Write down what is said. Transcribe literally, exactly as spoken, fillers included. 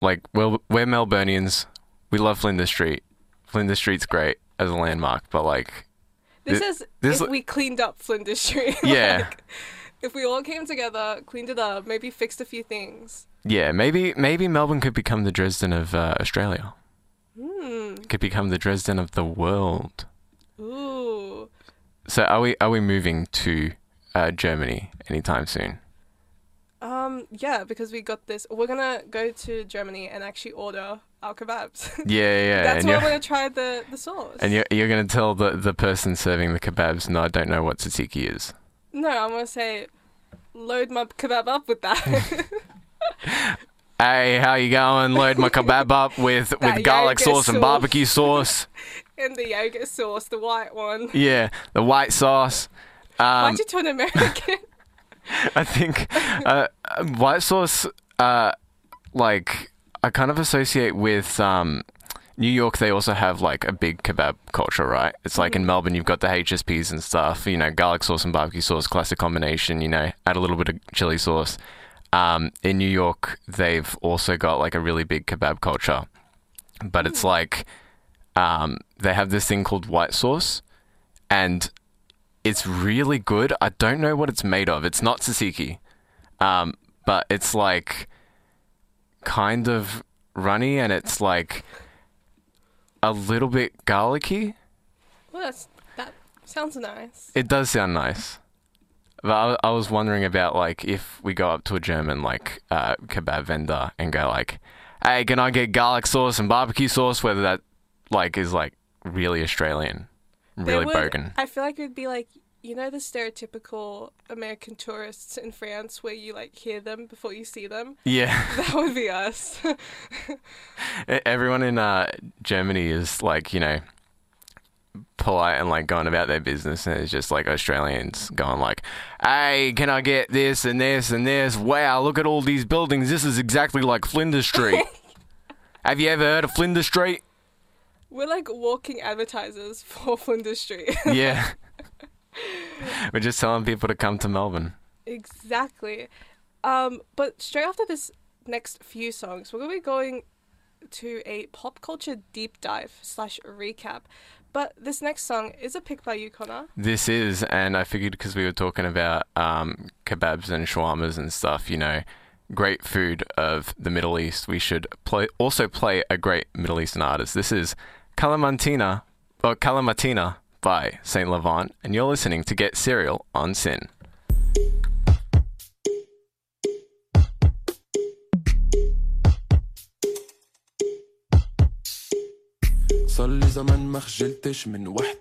like, well, we're Melburnians. We love Flinders Street. Flinders Street's great as a landmark, but like, This thi- is this if we cleaned up Flinders Street. Yeah. Like, if we all came together, cleaned it up, maybe fixed a few things. yeah, maybe maybe Melbourne could become the Dresden of uh, Australia. Hmm. Could become the Dresden of the world. Ooh. So are we are we moving to uh, Germany anytime soon? Um. Yeah, because we got this. We're gonna go to Germany and actually order our kebabs. Yeah, yeah. yeah. That's and why you're, we're gonna try the the sauce. and you're you're gonna tell the the person serving the kebabs, no, I don't know what tzatziki is. No, I'm gonna say, load my kebab up with that. Hey, how you going? Load my kebab up with That with garlic yogurt sauce and sauce. barbecue sauce. And the yogurt sauce, the white one. Yeah, the white sauce. Um, Why'd you turn American? I think uh, white sauce, uh, like, I kind of associate with um, New York. They also have like a big kebab culture, right? It's like in Melbourne, you've got the H S Ps and stuff. You know, garlic sauce and barbecue sauce, classic combination. You know, add a little bit of chili sauce. Um, in New York, they've also got like a really big kebab culture, but it's like um, they have this thing called white sauce, and it's really good. I don't know what it's made of. It's not tzatziki, um, but it's like kind of runny, and it's like a little bit garlicky. Well, that's, that sounds nice. It does sound nice. But I, I was wondering about like if we go up to a German like uh, kebab vendor and go like, "Hey, can I get garlic sauce and barbecue sauce?" Whether that like is like really Australian, They really would- bogan. I feel like it would be like, you know, the stereotypical American tourists in France where you like hear them before you see them. Yeah, That would be us. E- everyone in uh, Germany is like, you know, polite and like going about their business, and it's just like Australians going like, "Hey, can I get this and this and this? Wow, look at all these buildings. This is exactly like Flinders Street. Have you ever heard of Flinders Street?" We're like walking advertisers for Flinders Street. Yeah. We're just telling people to come to Melbourne. Exactly. Um, but straight after this next few songs, we're going to be going to a pop culture deep dive slash recap. But this next song is a pick by you, Connor. This is, and I figured because we were talking about um, kebabs and shawarmas and stuff, you know, great food of the Middle East, we should play also play a great Middle Eastern artist. This is Kalamantina, or Kalamatina by Saint Levant, and you're listening to Get Cereal on Sin. صار لي زمان ما خجلتش من وحدة